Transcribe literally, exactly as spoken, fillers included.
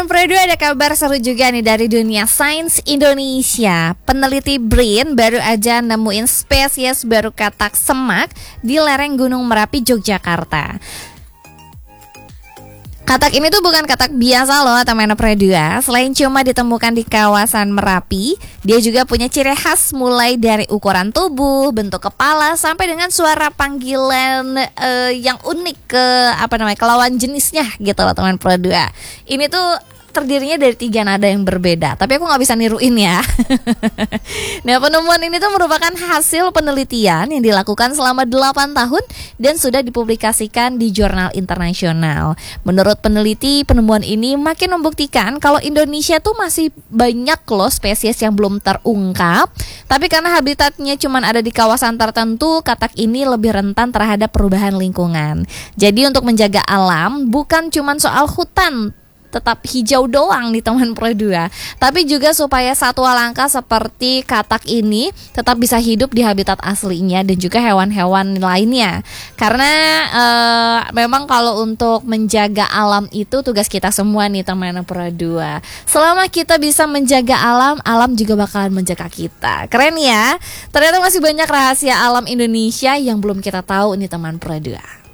teman Pro dua, ada kabar seru juga nih dari dunia sains Indonesia. Peneliti B R I N baru aja nemuin spesies baru katak semak di lereng Gunung Merapi, Yogyakarta. Katak ini tuh bukan katak biasa loh teman Pro dua. Selain cuma ditemukan di kawasan Merapi, dia juga punya ciri khas mulai dari ukuran tubuh, bentuk kepala, sampai dengan suara panggilan uh, yang unik ke apa namanya ke lawan jenisnya gitu loh teman Pro dua. Ini tuh terdirinya dari tiga nada yang berbeda, tapi aku nggak bisa niruin ya. Nah, penemuan ini tuh merupakan hasil penelitian yang dilakukan selama delapan tahun dan sudah dipublikasikan di jurnal internasional. Menurut peneliti, penemuan ini makin membuktikan kalau Indonesia tuh masih banyak loh spesies yang belum terungkap, tapi karena habitatnya cuma ada di kawasan tertentu, katak ini lebih rentan terhadap perubahan lingkungan. Jadi untuk menjaga alam bukan cuma soal hutan tetap hijau doang nih teman Pro dua, tapi juga supaya satwa langka seperti katak ini tetap bisa hidup di habitat aslinya dan juga hewan-hewan lainnya. Karena uh, memang kalau untuk menjaga alam itu tugas kita semua nih teman Pro dua. Selama kita bisa menjaga alam, alam juga bakalan menjaga kita. Keren ya. Ternyata masih banyak rahasia alam Indonesia yang belum kita tahu nih teman Pro dua.